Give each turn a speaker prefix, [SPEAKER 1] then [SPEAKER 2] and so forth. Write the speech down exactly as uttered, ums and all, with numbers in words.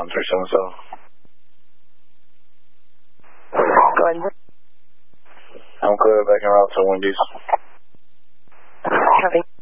[SPEAKER 1] one three seven seven.
[SPEAKER 2] Go ahead.
[SPEAKER 1] I'm clear back en route to Wendy's.
[SPEAKER 2] Copy.